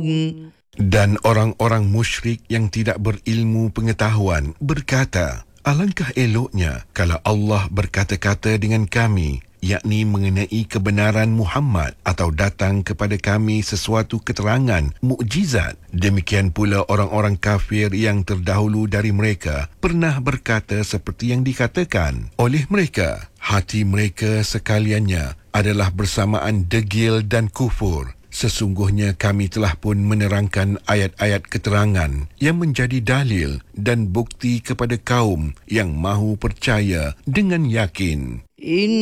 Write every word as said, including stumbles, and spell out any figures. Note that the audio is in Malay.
Dan orang-orang musyrik yang tidak berilmu pengetahuan berkata, alangkah eloknya kalau Allah berkata-kata dengan kami, yakni mengenai kebenaran Muhammad, atau datang kepada kami sesuatu keterangan, mukjizat. Demikian pula orang-orang kafir yang terdahulu dari mereka pernah berkata seperti yang dikatakan oleh mereka. Hati mereka sekaliannya adalah bersamaan degil dan kufur. Sesungguhnya kami telah pun menerangkan ayat-ayat keterangan yang menjadi dalil dan bukti kepada kaum yang mahu percaya dengan yakin.